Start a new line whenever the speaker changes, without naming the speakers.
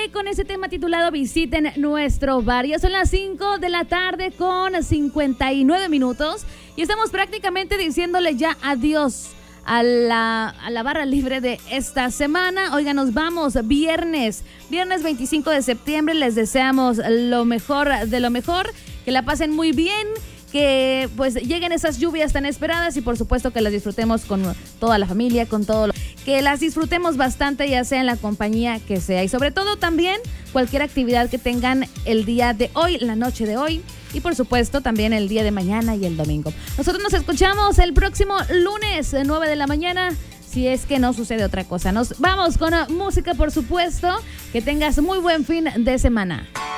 con ese tema titulado Visiten nuestro bar. Ya son las 5 de la tarde con 59 minutos y estamos prácticamente diciéndole ya adiós a la barra libre de esta semana. Oigan, nos vamos viernes 25 de septiembre. Les deseamos lo mejor de lo mejor, que la pasen muy bien, que pues lleguen esas lluvias tan esperadas y por supuesto que las disfrutemos con toda la familia, con todo lo que las disfrutemos bastante, ya sea en la compañía que sea, y sobre todo también cualquier actividad que tengan el día de hoy, la noche de hoy, y por supuesto también el día de mañana y el domingo. Nosotros nos escuchamos el próximo lunes 9 de la mañana, si es que no sucede otra cosa. Nos vamos con música, por supuesto. Que tengas muy buen fin de semana.